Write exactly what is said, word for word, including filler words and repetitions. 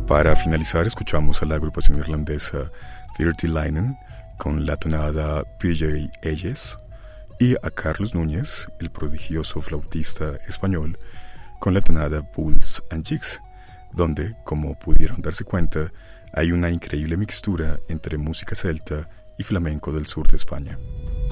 Para finalizar, escuchamos a la agrupación irlandesa Thirty Linen con la tonada P J Ayes y a Carlos Núñez, el prodigioso flautista español, con la tonada Bulls and Jigs, donde, como pudieron darse cuenta, hay una increíble mixtura entre música celta y flamenco del sur de España.